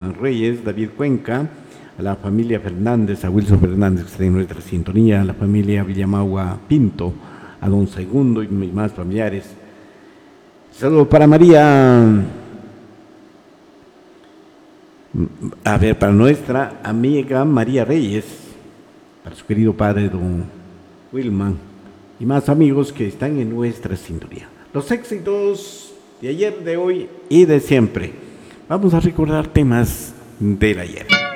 Reyes, David Cuenca, a la familia Fernández, a Wilson Fernández que está en nuestra sintonía, a la familia Villamagua Pinto, a don Segundo y más familiares. Saludos para María, para nuestra amiga María Reyes, para su querido padre don Wilman y más amigos que están en nuestra sintonía. Los éxitos de ayer, de hoy y de siempre. Vamos a recordar temas del ayer.